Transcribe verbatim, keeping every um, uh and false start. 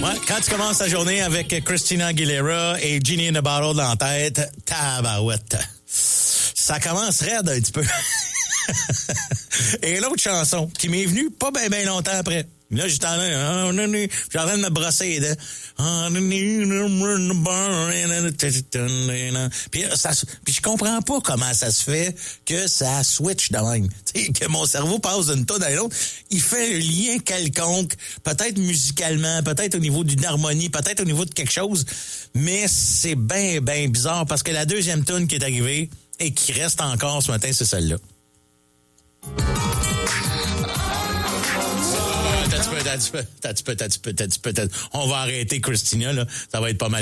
Ouais, quand tu commences ta journée avec Christina Aguilera et Genie in a Bottle dans la tête, tabarouette. Ça commence raide un petit peu. Et l'autre chanson qui m'est venue pas bien ben longtemps après. Là, j'étais en train, j'étais en train de me brosser les dents. Puis, ça, puis je comprends pas comment ça se fait que ça switch de même. T'sais, que mon cerveau passe d'une tonne à l'autre. Il fait un lien quelconque, peut-être musicalement, peut-être au niveau d'une harmonie, peut-être au niveau de quelque chose. Mais c'est bien, bien bizarre parce que la deuxième tune qui est arrivée et qui reste encore ce matin, c'est celle-là. On va arrêter Christina, là. Ça va être pas mal.